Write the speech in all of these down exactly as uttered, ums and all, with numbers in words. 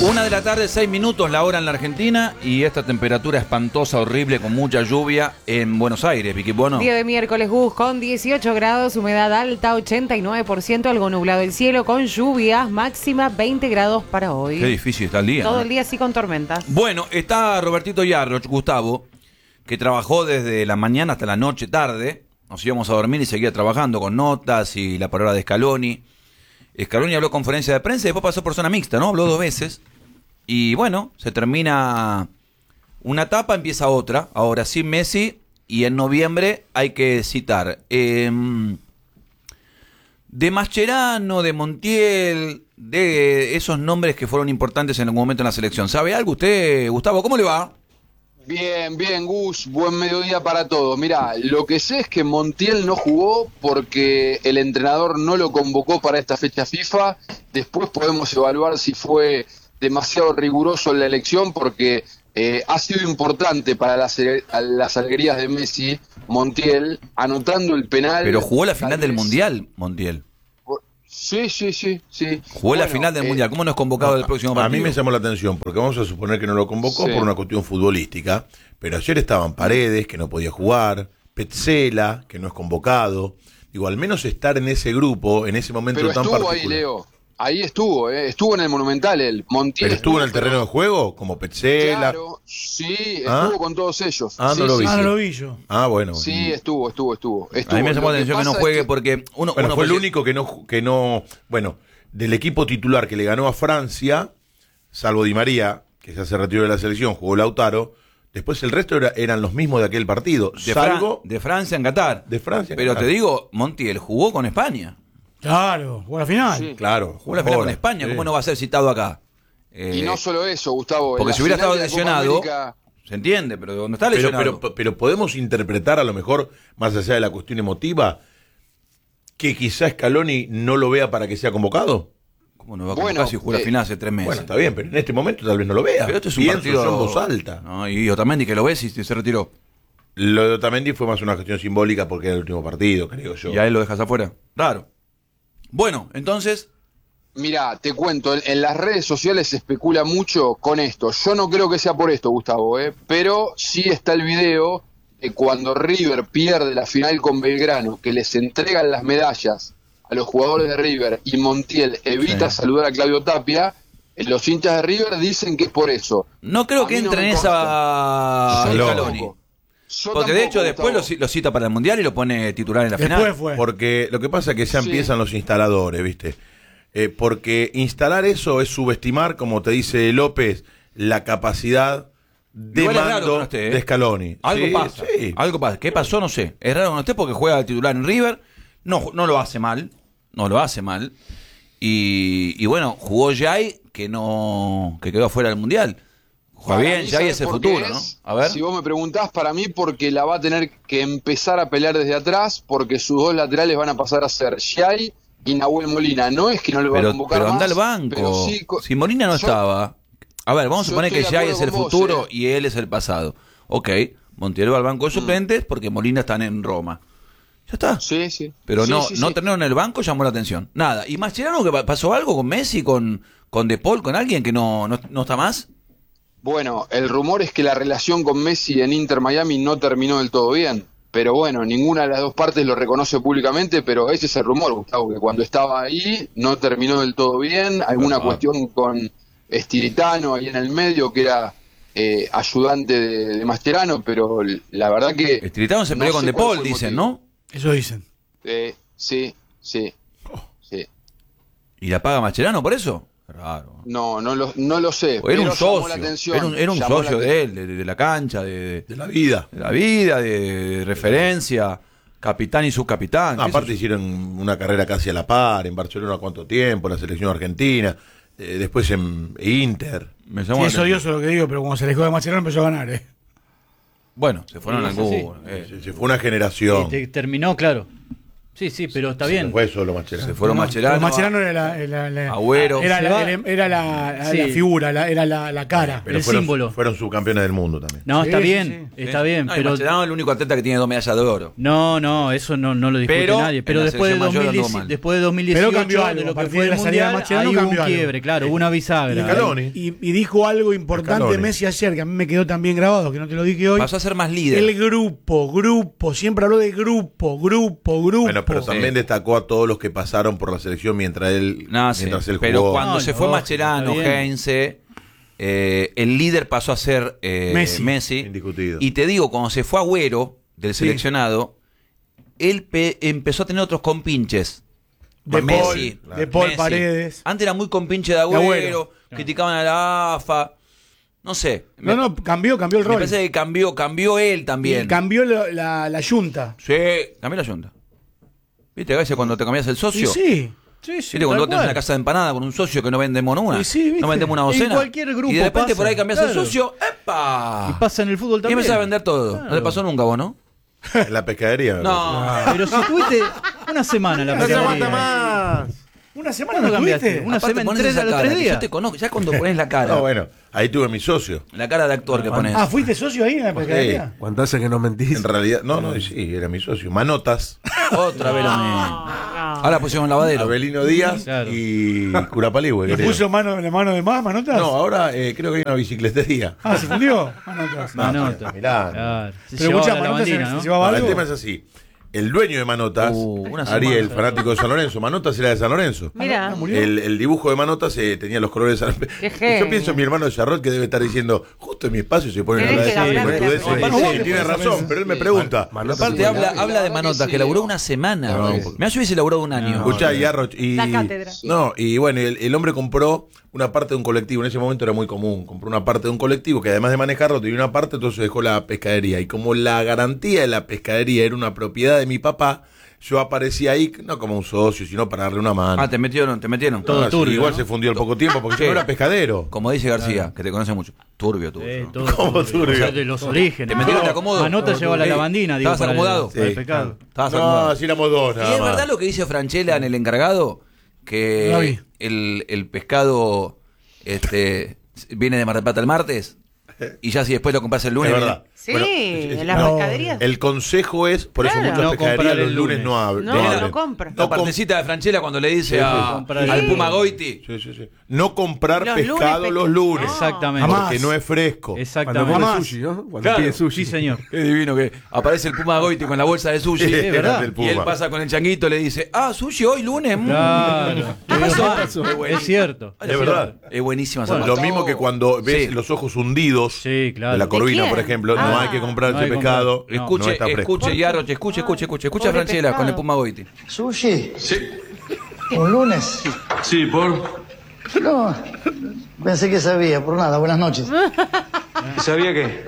Una de la tarde, seis minutos la hora en la Argentina y esta temperatura espantosa, horrible, con mucha lluvia en Buenos Aires, Vicky Bono. Día de miércoles, Gus, con dieciocho grados, humedad alta, ochenta y nueve por ciento, algo nublado el cielo, con lluvias, máxima veinte grados para hoy. Qué difícil está el día. Todo ¿no? el día así con tormentas. Bueno, está Robertito Yarroch, Gustavo, que trabajó desde la mañana hasta la noche tarde. Nos íbamos a dormir y seguía trabajando con notas y la palabra de Scaloni. Scaloni habló conferencia de prensa y después pasó por zona mixta, ¿no? Habló dos veces. Y bueno, se termina una etapa, empieza otra. Ahora sí, Messi. Y en noviembre hay que citar eh, de Mascherano, de Montiel, de esos nombres que fueron importantes en algún momento en la selección. ¿Sabe algo usted, Gustavo? ¿Cómo le va? Bien, bien, Gus, buen mediodía para todos. Mirá, lo que sé es que Montiel no jugó porque el entrenador no lo convocó para esta fecha FIFA. Después podemos evaluar si fue demasiado riguroso en la elección porque eh, ha sido importante para las, las alegrías de Messi, Montiel, anotando el penal. Pero jugó la final del vez... Mundial, Montiel. Sí, sí, sí, sí. Jugó bueno, la final del eh, Mundial. ¿Cómo no es convocado el próximo partido? A mí me llamó la atención, porque vamos a suponer que no lo convocó Sí. por una cuestión futbolística, pero ayer estaban Paredes, que no podía jugar, Petzela, que no es convocado. Digo, al menos estar en ese grupo, en ese momento Pero tan estuvo particular. ahí, Leo. Ahí estuvo, eh. estuvo en el Monumental el Montiel. ¿Pero estuvo en el pero- terreno de juego? Como Petzela. Claro, sí, ¿Ah? estuvo con todos ellos. Ah, sí, no lo vi. sí, Ah, no sí. lo vi yo. Ah, bueno. Sí, estuvo, estuvo, estuvo. A estuvo. mí me llamó la Lo atención que no pasa juegue es que- porque uno, Bueno, uno fue el puede- único que no, que no, bueno, del equipo titular que le ganó a Francia, salvo Di María, que ya se retiró de la selección, jugó Lautaro, después el resto era- eran los mismos de aquel partido, de, Fran- salvo de Francia en Qatar. de Francia. Pero claro. te digo, Montiel jugó con España. Claro, jugó la final. Sí. Claro, Jugó la final con ahora, España. sí. ¿Cómo no va a ser citado acá? Eh, Y no solo eso, Gustavo. en porque la si hubiera final estado de la Copa lesionado, América- se entiende, pero no está Pero, lesionado. pero, pero podemos interpretar a lo mejor, más allá de la cuestión emotiva, que quizá Scaloni no lo vea para que sea convocado. ¿Cómo no va a Bueno, convocar si jugó la eh, final hace tres meses? Bueno, está bien, pero en este momento tal vez no lo vea. Pero esto es un Pienso partido yo en voz alta. No, y Otamendi que lo ves y se retiró. Lo de Otamendi fue más una cuestión simbólica porque era el último partido, creo yo. Y a él lo dejas afuera. Raro. Bueno, entonces, Mirá, te cuento, en, en las redes sociales se especula mucho con esto. Yo no creo que sea por esto, Gustavo, ¿eh? Pero sí está el video de cuando River pierde la final con Belgrano, que les entregan las medallas a los jugadores de River y Montiel evita Sí. saludar a Claudio Tapia. eh, Los hinchas de River dicen que es por eso. no creo A que mí no entre me en consta. esa Yo Scaloni. tampoco. Yo Porque de tampoco, hecho después lo, Gustavo. ci- lo cita para el Mundial y lo pone titular en la Después final. fue. Porque lo que pasa es que ya Sí. empiezan los instaladores, ¿viste? Eh, porque instalar eso es subestimar, como te dice López, la capacidad de Igual es raro que mando no esté, ¿eh? de Scaloni. Algo Sí, pasa. sí. Algo pasa. ¿Qué pasó? No sé. Es raro que no esté porque juega de titular en River. No, no lo hace mal. No lo hace mal. Y, y bueno, jugó Jay, que no que quedó fuera del Mundial. Juega Para bien, mí, Jay ¿sabes es el por qué futuro, ¿no? es? A ver. Si vos me preguntás, para mí porque la va a tener que empezar a pelear desde atrás, porque sus dos laterales van a pasar a ser Jay y Nahuel Molina. No es que no lo va a Pero, convocar pero anda más, al banco. pero sí co- Si Molina no yo- estaba. A ver, vamos a yo suponer que estoy de Jay es acuerdo el con vos, futuro eh. y él es el pasado. Ok, Montiel va al banco de suplentes porque Molina está en Roma. Ya está. Sí, sí. Pero Sí, no, sí, no sí. tenerlo en el banco llamó la atención. Nada. ¿Y Mascherano que pa- pasó algo con Messi, con, con De Paul, con alguien que no, no, no está más? Bueno, el rumor es que la relación con Messi en Inter Miami no terminó del todo bien. Pero bueno, ninguna de las dos partes lo reconoce públicamente, pero ese es el rumor, Gustavo, que cuando estaba ahí no terminó del todo bien. Alguna Ajá. cuestión con Estiritano ahí en el medio, que era eh, ayudante de, de Mascherano, pero la verdad que... Estilitano se no peleó con sé De cuál Paul, fue el dicen, motivo. ¿no? Eso dicen. Eh, sí, sí, sí. ¿Y la paga Mascherano por eso? Raro. No, no lo, no lo sé. O era un pero llamó la socio. atención, Era un, era un llamó socio la- de él, de, de la cancha, de, De la vida. de la vida, de, de referencia, capitán y subcapitán. Ah, qué aparte sé yo. hicieron una carrera casi a la par, en Barcelona cuánto tiempo, la selección argentina, eh, después en Inter. Me Sí, llamó la es atención. odioso lo que digo, pero cuando se alejó de Mascherano empezó a ganar, ¿eh? Bueno, se fueron Sí, algunos. sí. eh. Se, se fue una generación. Y te- terminó, claro. Sí, sí, pero está Se bien. fue solo Mascherano. Se fueron No, Mascherano. pero Mascherano era la, era la- Agüero. Era Se la, va- era, era la, Sí. la figura, la- era la, la cara. Pero el fueron, símbolo. fueron subcampeones del mundo también. No, Sí, está sí, bien, sí. está bien, No, y pero Mascherano es el único atleta que tiene dos medallas de oro. no, no, eso no, no lo discute Pero nadie. en Pero la después de, selección mayor dos mil diez, anduvo mal. después de dos mil dieciocho, Pero cambió algo, de lo a que partir fue de el la salida de mundial, Mascherano ahí hubo un cambió algo. quiebre, claro, hubo una bisagra. Scaloni. Y, y dijo algo importante Scaloni. Messi ayer, que a mí me quedó también grabado, que no te lo dije hoy. Pasó a ser más líder. El grupo, grupo, siempre habló de grupo, grupo, grupo. Bueno, pero también Sí. destacó a todos los que pasaron por la selección mientras él, No, sí, mientras él pero jugó. cuando No, se no, fue está Mascherano, bien. Heinze, eh, el líder pasó a ser eh, Messi. Messi. Indiscutido. Y te digo, cuando se fue Agüero del Sí. seleccionado, él pe- empezó a tener otros compinches. De Messi, Paul, de Paul Messi. Paredes. Antes era muy compinche de Agüero, Agüero. criticaban a la A F A. No sé. No, me, no, cambió, cambió el me rol. parece que cambió, cambió él también. Y cambió la, la, la yunta. Sí, cambió la yunta. ¿Viste? A veces cuando te cambias el socio. Y sí. Sí, sí, ¿Viste? Cuando tal vos tenés cual. una casa de empanada con un socio que no vendemos una. Y sí, ¿viste? No vendemos una En docena. cualquier grupo y de repente pasa, por ahí cambias el claro. socio. ¡Epa! Y pasa en el fútbol Y también. empezás a vender todo. No Claro. le pasó nunca a vos, ¿no? En la pescadería. No. Pero si tuviste una semana en la No se pescadería. aguanta más. Una semana ¿Cuándo no cambiaste? tuviste. Una Aparte semana, pones tres esa a los cara, tres que días. Yo te conozco. Ya cuando pones la cara. No, bueno, ahí tuve mi socio. La cara de actor que pones. Ah, ¿fuiste socio ahí en la pescadería? ¿Cuánto hace que no mentís? En realidad, no, no, sí, era mi socio. Manotas, Otra vez lo mismo. Ahora pusieron lavadero. Abelino Díaz Claro. y Curapaligüe. ¿Le creo. puso mano, la mano de más, manotas? No, ahora eh, creo que hay una bicicletería. Ah, ¿se fundió? Manotas. Manota. Mirá. Claro. Se Pero llevaba muchas la manotas se, lavandina, se ¿no? llevaba Ahora, el algo. tema es así. El dueño de Manotas, Uh, una Ariel, semana. fanático de San Lorenzo. Manotas era de San Lorenzo. Mira. Ah, murió. El, el dibujo de Manotas eh, tenía los colores. de San- Qué Y genio. yo pienso en mi hermano Charrot que debe estar diciendo, justo en mi espacio se ponen a Tenés hablar de que esas hablar de la pelotudeces. pelota. Sí, sí, tiene razón, pero él me pregunta. Manotas Aparte es habla, buena. habla de Manotas, que laburó una semana. No, Me porque- si hubiese laburado un año. Escuchá, y Arroch, y La cátedra. no, y bueno, el, el hombre compró una parte de un colectivo, en ese momento era muy común, compró una parte de un colectivo que además de manejarlo tenía una parte, entonces dejó la pescadería. Y como la garantía de la pescadería era una propiedad de mi papá, yo aparecí ahí, no como un socio, sino para darle una mano. Ah, te metieron, te metieron. Todo Ah, sí, turbio, igual ¿no? se fundió al poco tiempo porque Sí. yo no era pescadero. Como dice García, que te conoce mucho. Turbio, turbio. Eh, ¿no? todo ¿Cómo turbio. turbio? O sea, de los orígenes. Te metieron, No, te acomodo. Manota llevaba la Sí. lavandina, digo, ¿Estabas para el- acomodado? para el Sí. pecado. Estabas No, acomodado. así éramos dos, ¿Y nada es más. verdad lo que dice Franchella en el encargado? No Que vi. el, el pescado este, viene de Mar del Plata el martes y ya si después lo compras el lunes. Es viene- verdad. Sí, Bueno, en las no, pescaderías. El consejo es, por eso Claro. muchas No pescaderías comprar los el lunes lunes. no abren. No, no no abren. compra. La No com- partecita de Franchella cuando le dice Sí, a- sí. Comprar al el- Puma Goiti. Sí, sí, sí. No comprar Los lunes pescado pesca- los lunes. No. Exactamente. Jamás. Porque no es fresco. Cuando Exactamente. come Jamás. sushi, ¿no? Cuando Claro. pide sushi. Sí, señor. Qué divino que aparece el Puma Goiti con la bolsa de sushi. Sí, es verdad. del Y él Puma. pasa con el changuito y le dice, ah, sushi hoy lunes. mm". Claro. ¿Qué pasó? Es cierto. Es verdad. Es buenísima esa Lo parte. mismo que cuando ves Sí. los ojos hundidos Sí, claro. de la ¿De corvina, quién? por ejemplo, no Ah. hay que comprar No ese hay que pescado. comprar. No. Escuche, no está fresco. escuche, Yarroch, escuche, escuche, escuche. Escucha a Pobre Franchella pescado. con el Puma Goiti. ¿Sushi? Sí. ¿Un lunes? Sí, por. No, pensé que sabía, por nada, buenas noches. ¿Sabía qué?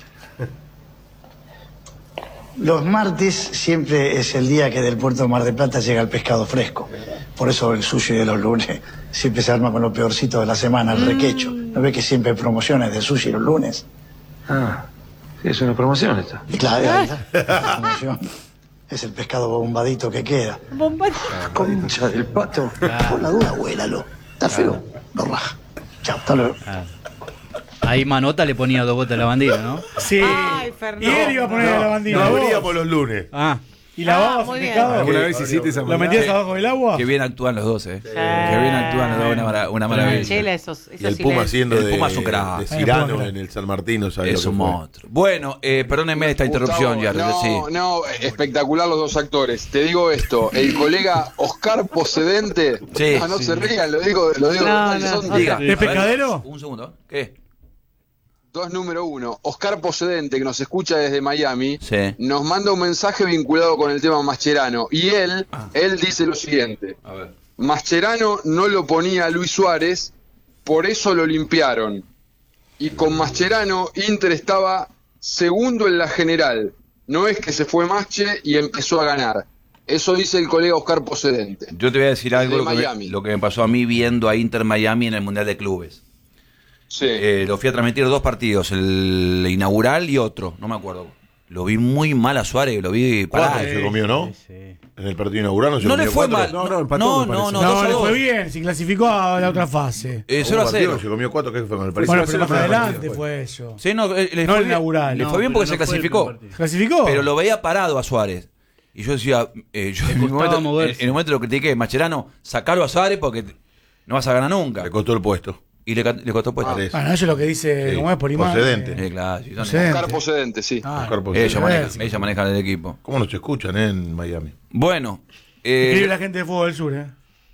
Los martes siempre es el día que del puerto de Mar del Plata llega el pescado fresco. Por eso el sushi de los lunes siempre se arma con lo peorcito de la semana, el requecho. ¿No ve que siempre hay promociones de sushi los lunes? Ah, sí, es una promoción esta. Y claro, ahí está, la promoción. Es el pescado bombadito que queda. Concha del pato. Por la duda, huélalo. Está feo. No raja. Chao, hasta luego. Ahí Manota le ponía dos gotas de lavandina, ¿no? Sí. Ay, Y Fernando. él iba a poner la lavandina. No vos. abríamos los lunes. Ah, ¿Y lavabas Ah, el muy bien. pescado? ¿Alguna vez hiciste esa ¿Lo maldad? metías abajo del agua? Que bien actúan los dos, eh. Que bien actúan los dos, una, mara- una maravilla. Franchella, esos, esos Y el Puma silencios. haciendo El de, Puma es un crack. de El Puma Cirano crack. en el San Martín, no sabía Es lo un que fue. monstruo. Bueno, eh, perdónenme esta interrupción, Gustavo, Yarroch. Sí. no, no, espectacular los dos actores. Te digo esto, el colega Oscar Pocedente, Sí, ah, no sí. se rían, lo digo, lo digo, No, no, son no. Diga. ¿Es A ver, pescadero? Un segundo. ¿Qué? dos número uno. Oscar Pocedente, que nos escucha desde Miami, Sí. nos manda un mensaje vinculado con el tema Mascherano. Y él, él dice lo siguiente. A ver. Mascherano no lo ponía a Luis Suárez, por eso lo limpiaron. Y con Mascherano, Inter estaba segundo en la general. No es que se fue Masche y empezó a ganar. Eso dice el colega Oscar Pocedente. Yo te voy a decir algo De lo que, me, Miami. lo que me pasó a mí viendo a Inter Miami en el Mundial de Clubes. Sí. Eh, lo fui a transmitir dos partidos, el inaugural y otro, no me acuerdo. Lo vi muy mal a Suárez, lo vi parado. Cuatro se comió, ¿no? Sí, sí. En el partido inaugural no se No le comió fue cuatro. mal. No, no, empató, no, me no, parece. no, No, dos a le dos. fue bien, se clasificó a la otra fase. Eh, Hubo cero a partido cero. que se comió cuatro, ¿qué fue con el París? Bueno, Parece pero más el primer adelante partido, fue eso. Sí, no, eh, le No fue el bien, inaugural. Le No, fue bien porque pero se no fue el clasificó. primer partido. ¿Clasificó? Pero lo veía parado a Suárez. Y yo decía, eh, yo en, un costaba momento, en, moverse. en un momento lo critiqué, Mascherano, sacalo a Suárez porque no vas a ganar nunca. Le costó el puesto. Y le, ca- le costó puesto. Parece. Bueno, eso es lo que dice, Sí, ¿cómo es? Por imagen. procedente. Eh, claro, sí, son- Procedente. Oscar Procedente, sí. Ah, Oscar Procedente. ella, maneja, Sí. ella maneja el equipo. ¿Cómo nos escuchan eh, en Miami? Bueno, eh, escribe la gente de Fuego del Sur, ¿eh?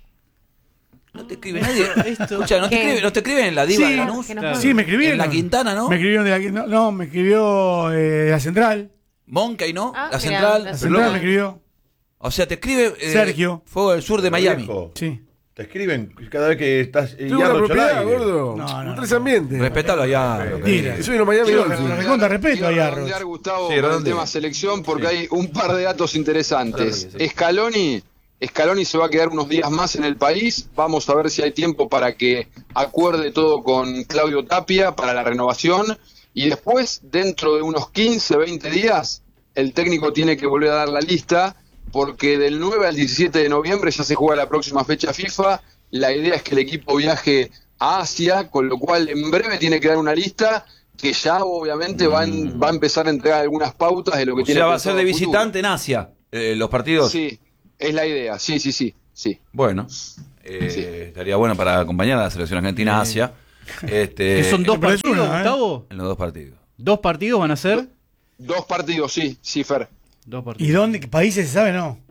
no te escribe nadie. Escucha, no te ¿Qué? escribe, no te escriben en la diva Sí, de Lanús. que nos Claro. Sí, me escribieron. En la Quintana, ¿no? Me escribieron de la Quintana. No, no, me escribió eh, de la Central. Monkey, ¿no? Ah, la mira, central. la La Central me escribió. O sea, te escribe eh, Sergio. Fuego del Sur de Miami. Sí. Viejo, Te escriben cada vez que estás. Tengo una propiedad, gordo. No, no, Un tres no. ambientes. Respetalo allá. Mentira. Eso vino a Miami. Yo once. lo recontra respeto Quiero ahí a Roch. redondear, Gustavo, Sí, con el redondea. tema selección, porque hay un par de datos interesantes. Redondea, sí. Scaloni, Scaloni se va a quedar unos días más en el país. Vamos a ver si hay tiempo para que acuerde todo con Claudio Tapia para la renovación. Y después, dentro de unos quince, veinte días, el técnico tiene que volver a dar la lista, porque del nueve al diecisiete de noviembre ya se juega la próxima fecha FIFA. La idea es que el equipo viaje a Asia, con lo cual en breve tiene que dar una lista que ya obviamente va, en- va a empezar a entregar algunas pautas de lo que O tiene sea, va a pensado ser de a futuro. visitante en Asia eh, los partidos. Sí, es la idea, sí, sí, sí, sí. Bueno, eh, Sí. estaría bueno para acompañar a la selección argentina a Asia. Este, Que son dos pero es partidos, una, ¿eh? Gustavo. en los dos partidos. ¿Dos partidos van a ser? Dos partidos, sí, sí, Fer. Dos partidos. ¿Y dónde? ¿Qué países se sabe? No.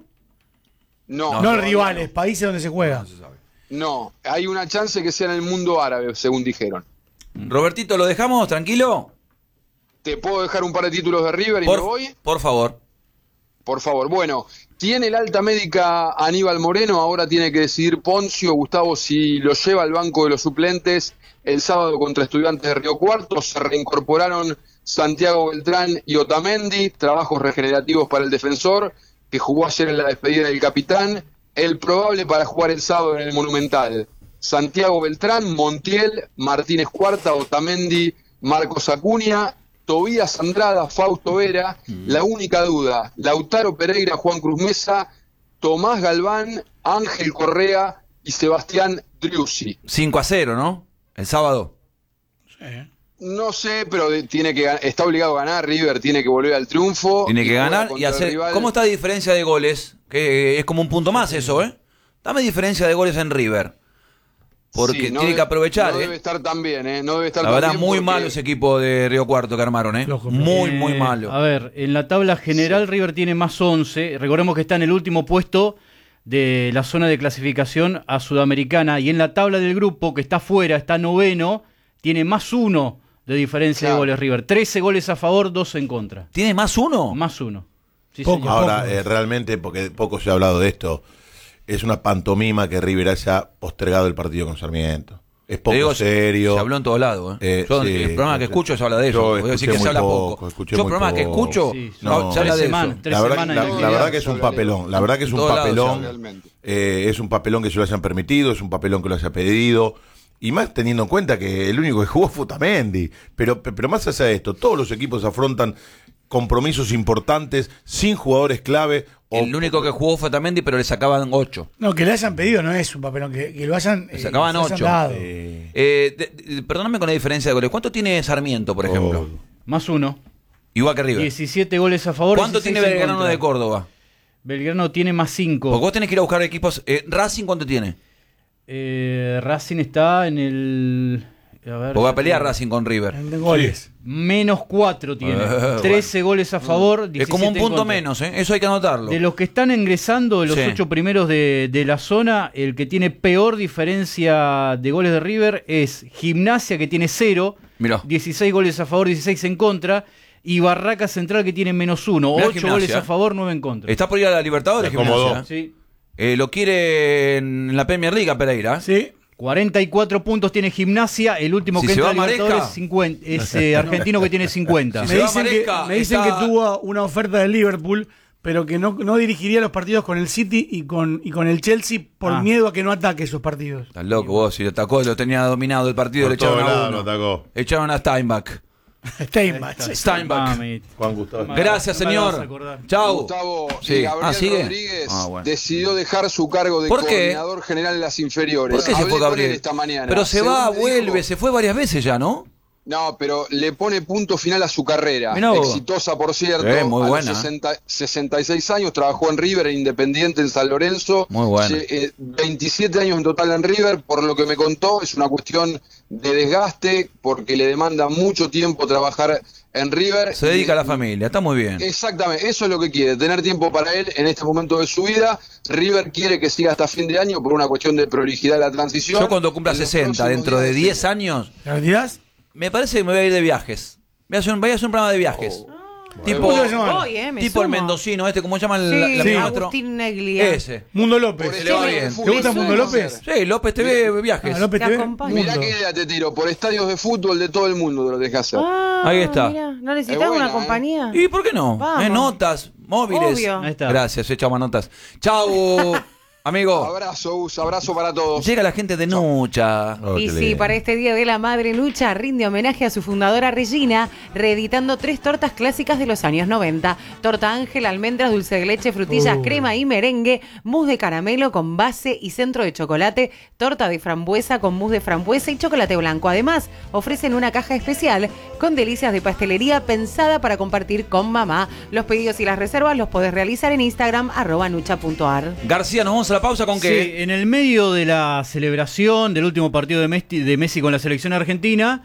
No, No, todavía rivales, países donde se juega. No, hay una chance que sea en el mundo árabe, según dijeron. Robertito, ¿lo dejamos tranquilo? ¿Te puedo dejar un par de títulos de River y me Por, voy? por favor. Por favor. Bueno, tiene el alta médica Aníbal Moreno, ahora tiene que decidir Poncio, Gustavo, si lo lleva al banco de los suplentes el sábado contra Estudiantes de Río Cuarto. Se reincorporaron Santiago Beltrán y Otamendi, trabajos regenerativos para el defensor, que jugó ayer en la despedida del capitán. El probable para jugar el sábado en el Monumental: Santiago Beltrán, Montiel, Martínez Cuarta, Otamendi, Marcos Acuña, Tobías Andrada, Fausto Vera. La única duda: Lautaro Pereira, Juan Cruz Mesa, Tomás Galván, Ángel Correa y Sebastián Driussi. cinco a cero, ¿no? El sábado. No sé, pero de- tiene que gan- está obligado a ganar. River tiene que volver al triunfo. Tiene que juega ganar y contra el hacer. rival. ¿Cómo está la diferencia de goles? Que es como un punto más eso, ¿eh? Dame diferencia de goles en River. Porque Sí, no tiene debe- que aprovechar, No ¿eh? debe estar tan bien, ¿eh? No debe estar La tan verdad, bien muy porque- malo ese equipo de Río Cuarto que armaron, ¿eh? Flojo, Muy, muy Eh, malo. A ver, en la tabla general River tiene más once. Recordemos que está en el último puesto de la zona de clasificación a Sudamericana. Y en la tabla del grupo, que está fuera, está noveno, tiene más uno de diferencia Claro. de goles River. trece goles a favor, dos en contra. ¿Tiene más uno? Más uno. Sí, Poco. señor. Ahora, poco. eh, realmente, porque poco se ha hablado de esto, es una pantomima que River haya postergado el partido con Sarmiento. Es Te poco digo, serio. Se habló en todos lados, ¿eh? Eh, Yo, sí, el programa que sí. escucho se habla de eso. Yo Voy a decir escuché que se muy habla poco, poco. escuché Yo, muy programa que poco. escucho, Sí, no, no. se habla Tres de semanas, eso. tres La verdad, semanas la, y la media. verdad que es un papelón. La verdad que es En un todos lados se papelón. habla. Realmente. Eh, es un papelón que se lo hayan permitido, es un papelón que lo haya pedido. Y más teniendo en cuenta que el único que jugó fue Otamendi. Pero, pero más allá de esto, todos los equipos afrontan compromisos importantes sin jugadores clave. O, El único que jugó fue Otamendi, pero le sacaban ocho. No, que le hayan pedido no es un papelón, que, que lo hayan, Le eh, sacaban se hayan ocho. dado. eh, Eh, de- de- perdóname con la diferencia de goles. ¿Cuánto tiene Sarmiento, por ejemplo? oh, Más uno. Igual que River. diecisiete goles a favor. ¿Cuánto dieciséis tiene en Belgrano contra. de Córdoba? Belgrano tiene más cinco. Porque vos tenés que ir a buscar equipos. Eh, ¿Racing cuánto tiene? Eh, Racing está en el... A ver, Porque va a pelear Racing con River. En goles. menos cuatro tiene. Eh, trece goles a favor. Es diecisiete como un en punto contra. menos, ¿eh? Eso hay que anotarlo. De los que están ingresando, de los Sí. ocho primeros de, de la zona, el que tiene peor diferencia de goles de River es Gimnasia, que tiene cero. Mirá. dieciséis goles a favor, dieciséis en contra. Y Barraca Central, que tiene menos uno. Mirá ocho Gimnasia. goles a favor, nueve en contra. Está por ir a la Libertadores, Se acomodó. Gimnasia. Sí. Eh, lo quiere en la Premier League a Pereira. ¿eh? Sí. cuarenta y cuatro puntos tiene Gimnasia. El último Si que se entra a va Libertadores Maresca. es, cincuenta, es eh, argentino, que tiene cincuenta. Si Me se va dicen, que, Maresca, me dicen está- que tuvo una oferta del Liverpool, pero que no, no dirigiría los partidos con el City y con, y con el Chelsea por Ah. miedo a que no ataque esos partidos. Estás loco vos, si lo atacó, lo tenía dominado el partido, por le echaron todos a lados uno. lo atacó. Echaron a Steinbach. Steinbach. Steinbach. Mami. Juan Gustavo. Gracias, No me vas a señor. acordar. Chau. Gustavo, Sí. y Gabriel Ah, ¿sigue? Rodríguez Ah, bueno. decidió dejar su cargo de ¿Por qué? coordinador general en las inferiores. ¿Por qué se Hablé fue con él Gabriel? esta mañana. Pero se Según va, me vuelve, dijo- se fue varias veces ya, ¿no? No, pero le pone punto final a su carrera. Mirá vos. Exitosa, por cierto. Eh, muy a buena. los sesenta, sesenta y seis años, trabajó en River, en Independiente, en San Lorenzo. Muy buena. Se- eh, veintisiete años en total en River, por lo que me contó, es una cuestión de desgaste, porque le demanda mucho tiempo trabajar en River. Se dedica a la Y- familia, está muy bien. Exactamente, eso es lo que quiere, tener tiempo para él en este momento de su vida. River quiere que siga hasta fin de año por una cuestión de prolijidad de la transición. Yo cuando cumpla En los sesenta, próximos dentro de días diez años, ¿La retirás? me parece que me voy a ir de viajes. Voy a hacer un, voy a hacer un programa de viajes. Tipo, ¿Cómo se llama? Voy, eh, me tipo el sumo. mendocino, este, ¿cómo se llama el Sí, la- la Sí. ministro? Agustín Neglia. Ese. Mundo Por López. el le va estado de bien. fútbol, ¿Te gusta eso Mundo hay que López? hacer. Sí, López T V Viajes. Ah, López Te T V. acompaño. Mirá Mundo. qué idea te tiro, por estadios de fútbol de todo el mundo lo deja hacer. Ah, Ahí está. mirá, ¿no necesitas Es buena, una compañía? ¿Y por qué no? Vamos. Eh, notas, móviles. Obvio. Ahí está. Gracias, echamos notas. Chau, amigo. Abrazo, Gus, abrazo para todos. Llega la gente de Nucha. Oh, Y qué sí, lindo. para este Día de la Madre, Nucha rinde homenaje a su fundadora Regina, reeditando tres tortas clásicas de los años noventa. Torta Ángel, almendras, dulce de leche, frutillas, Uh. crema y merengue, mousse de caramelo con base y centro de chocolate, torta de frambuesa con mousse de frambuesa y chocolate blanco. Además, ofrecen una caja especial con delicias de pastelería pensada para compartir con mamá. Los pedidos y las reservas los podés realizar en Instagram, arroba nucha punto ar. García, nos vamos a la pausa con Sí, qué. en el medio de la celebración del último partido de Messi, de Messi con la selección argentina,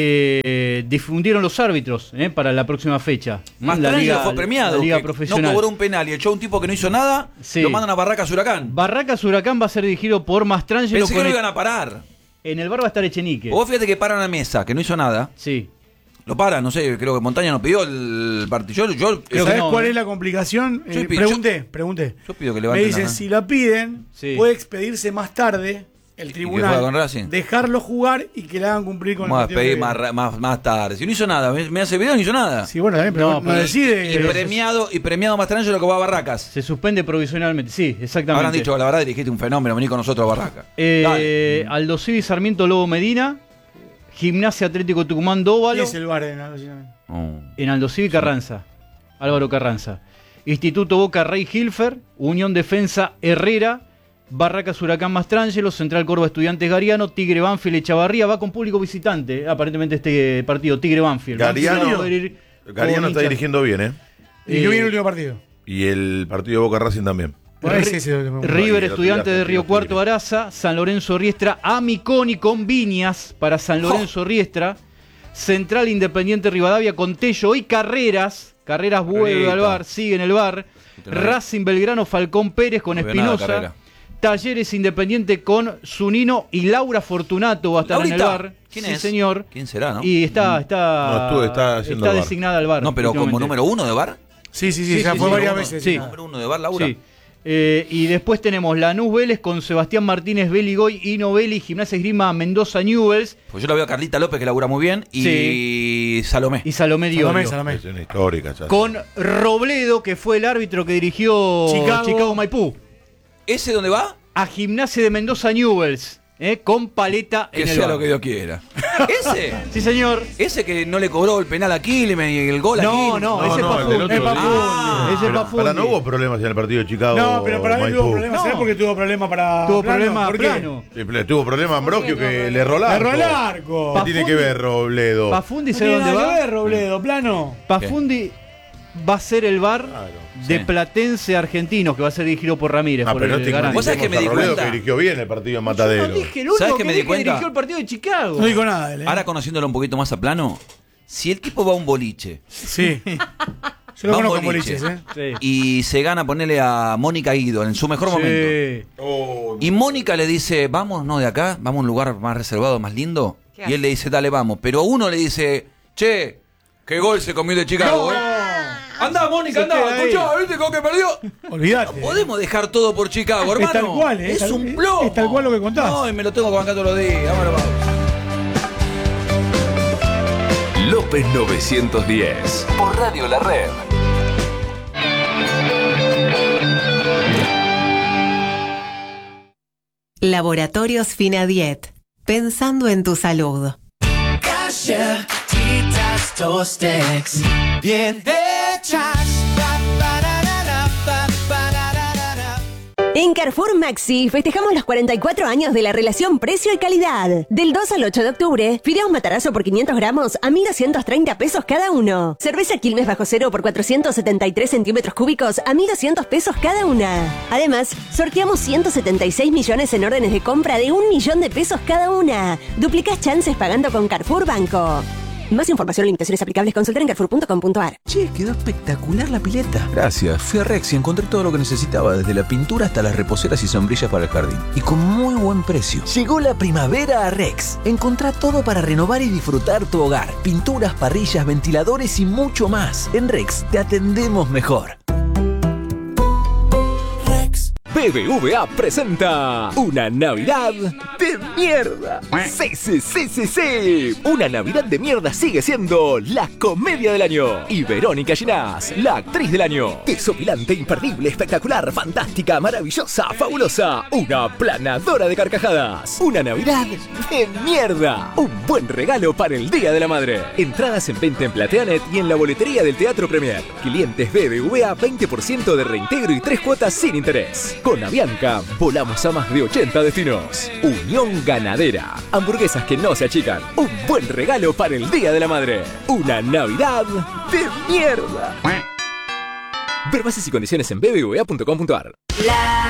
eh, difundieron los árbitros eh, para la próxima fecha. Mastrangelo fue premiado. La liga que profesional. No cobró un penal y echó a un tipo que no hizo nada. Sí. Lo mandan a Barracas Huracán. Barracas Huracán va a ser dirigido por Mastrangelo. Pensé que con lo el- iban a parar. En el bar va a estar Echenique. Vos fíjate que paran a Mesa, que no hizo nada. Sí. Lo paran, no sé, creo que Montaña no pidió el partido. Yo, yo, Creo que ¿Sabés no, cuál eh. es la complicación? Yo Eh, pi- pregunté, pregunté. yo pido que Me levanten dicen, la- si la piden, Sí. puede expedirse más tarde el que tribunal, juega con Racing. dejarlo jugar y que le hagan cumplir con Vamos a el partido pedir que más, viene. ra- más, más tarde. Si no hizo nada, me, me hace video, no hizo nada. Sí, bueno, también, pero No, no, pero- decide. Y premiado, y premiado Mastrangelo que va a Barracas. Se suspende provisionalmente. Sí, exactamente. Habrán dicho, la verdad, dirigiste un fenómeno, vení con nosotros a Barracas. Eh, Dale. Aldo Civi Sarmiento Lobo Medina, Gimnasia Atlético Tucumán Dóvalo, ¿Quién es el bar en la cocina? Oh. en Aldo Civi Carranza, Álvaro Carranza. Instituto Boca Rey Hilfer, Unión Defensa Herrera, Barracas Huracán Mastrangelo, Central Córdoba Estudiantes Gariano, Tigre Banfield Echavarría, va con público visitante, aparentemente este partido, Tigre Banfield. Gariano- Banfield va a poder ir Gariano con está hinchas. dirigiendo bien, ¿eh? ¿Y qué viene el último partido? Y el partido de Boca Racing también. Bueno, Ri- ese es el- River Ahí, Estudiante la de tira, Río tira, Cuarto tira. Araza, San Lorenzo Riestra, Amiconi con Viñas para San Lorenzo Riestra, Central Independiente Rivadavia con Tello y Carreras, Carreras vuelve Carrerita. al bar, sigue en el bar, Racing Belgrano Falcón Pérez con No veo nada, Espinosa, Carrera. Talleres Independiente con Zunino y Laura Fortunato va a estar en el ¿Laurita? bar. ¿Quién sí, es? señor. ¿Quién será, no? Y está, está, No, estuvo- está haciendo está bar. designada al bar. No, pero como últimamente. número uno de bar. Sí, sí, sí, Sí, ya sí, fue sí, varias uno. veces. Sí. ya. Número uno de bar, Laura. Sí. Eh, y después tenemos Lanús Vélez con Sebastián Martínez Beligoy y Novelli, Gimnasia Esgrima Mendoza Newells Pues yo la veo a Carlita López que labura muy bien y Salomé. y Salomé Diorio. Salomé, Salomé. Es una histórica, ya. Con Robledo, que fue el árbitro que dirigió Chicago. Chicago, Maipú, ¿Ese dónde va? a Gimnasia de Mendoza Newells, eh, con Paleta Que en el sea bar. lo que Dios quiera. ¿Ese? Sí, señor. ¿Ese que no le cobró el penal a Quilmes y el gol a No, Quilmes? no, No, ese no, es el del Pafundi. otro Es día. Pafundi. Ah, Ese es Pero, Pafundi. para no hubo problemas en el partido de Chicago. No, pero para mí Maipú. tuvo problemas. ¿Sabes No. por qué tuvo problemas para. Tuvo Plano? problema ¿Por qué? Plano. Sí, pero tuvo problemas Ambrogio que le erró el Le arco. erró el arco. ¿Qué Pa- tiene que ver Robledo? Pafundi, No ¿sabe tiene dónde nada que va? ver, Robledo, Plano. Pafundi va a ser el bar Claro. de Sí. Platense Argentinos, que va a ser dirigido por Ramírez. Ah, por pero el no te Garante. ¿Vos sabés que me di Robledo cuenta? que dirigió bien el partido en Yo Matadero. no dije el único ¿Sabes que, que me di dije cuenta? dirigió el partido de Chicago. No digo nada, él, ¿eh? Ahora conociéndolo un poquito más a plano, si el tipo va a un boliche Sí. Yo lo Va un conozco en boliche. boliches, ¿eh? Sí. y se gana ponerle a Mónica Guido en su mejor Sí. momento. Oh, Y Mónica le dice, vámonos de acá, vamos a un lugar más reservado, más lindo. ¿Qué Y hace? él le dice, dale, vamos. Pero uno le dice, che, qué gol se comió de Chicago, ¿eh? Andá, Mónica, Se andá, queda ahí. escuchá, ¿viste cómo que perdió? Olvídate. Podemos dejar todo por Chicago, hermano. Es tal cual, ¿eh? Es Es tal- un plomo. es tal cual lo que contás. No, y me lo tengo que bancar todos los días. Vámonos, vamos. López novecientos diez por Radio La Red. Laboratorios Finadiet. Pensando en tu salud. Galletitas Tostex, bien hechas. En Carrefour Maxi festejamos los cuarenta y cuatro años de la relación precio y calidad. Del dos al ocho de octubre, fideos Matarazzo por quinientos gramos a mil doscientos treinta pesos cada uno. Cerveza Quilmes bajo cero por cuatrocientos setenta y tres centímetros cúbicos a mil doscientos pesos cada una. Además, sorteamos ciento setenta y seis millones en órdenes de compra de un millón de pesos cada una. Duplicás chances pagando con Carrefour Banco. Más información y limitaciones aplicables, consultar en carrefour punto com punto a r. Che, quedó espectacular la pileta. Gracias. Fui a Rex y encontré todo lo que necesitaba, desde la pintura hasta las reposeras y sombrillas para el jardín. Y con muy buen precio. Llegó la primavera a Rex. Encontrá todo para renovar y disfrutar tu hogar. Pinturas, parrillas, ventiladores y mucho más. En Rex te atendemos mejor. B B V A presenta una Navidad de mierda. Sí, sí, sí, sí, sí. Una Navidad de mierda sigue siendo la comedia del año. Y Verónica Ginás, la actriz del año. Desopilante, imperdible, espectacular, fantástica, maravillosa, fabulosa. Una planadora de carcajadas. Una Navidad de mierda. Un buen regalo para el Día de la Madre. Entradas en venta en Plateanet y en la boletería del Teatro Premier. Clientes B B V A, veinte por ciento de reintegro y tres cuotas sin interés. Con Avianca, volamos a más de ochenta destinos. Unión Ganadera. Hamburguesas que no se achican. Un buen regalo para el Día de la Madre. Una Navidad de mierda. Ver bases y condiciones en b b v a punto com punto a r. La